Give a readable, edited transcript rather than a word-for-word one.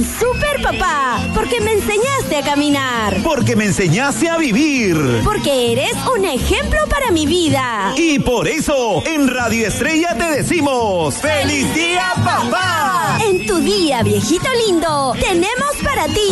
super papá, porque me enseñaste a caminar. Porque me enseñaste a vivir. Porque eres un ejemplo para mi vida. Y por eso, en Radio Estrella te decimos ¡Feliz Día, Papá! En tu día, viejito lindo, tenemos para ti